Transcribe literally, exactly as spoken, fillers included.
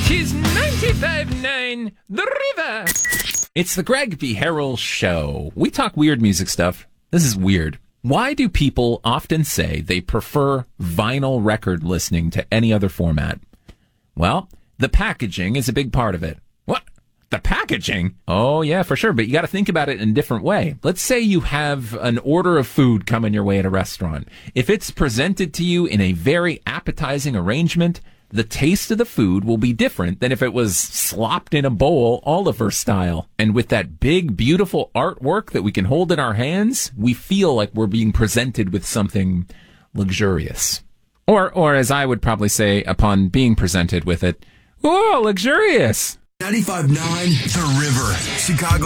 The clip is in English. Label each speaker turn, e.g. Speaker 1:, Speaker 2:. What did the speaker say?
Speaker 1: She's ninety-five point nine The River. It's the Greg B. Harrell Show. We talk weird music stuff. This is weird. Why do people often say they prefer vinyl record listening to any other format? Well, the packaging is a big part of it. What? The packaging? Oh, yeah, for sure. But you got to think about it in a different way. Let's say you have an order of food coming your way at a restaurant. If it's presented to you in a very appetizing arrangement, the taste of the food will be different than if it was slopped in a bowl, Oliver style. And with that big, beautiful artwork that we can hold in our hands, we feel like we're being presented with something luxurious. Or, or as I would probably say upon being presented with it, oh, luxurious.
Speaker 2: ninety-five point nine The River, Chicago.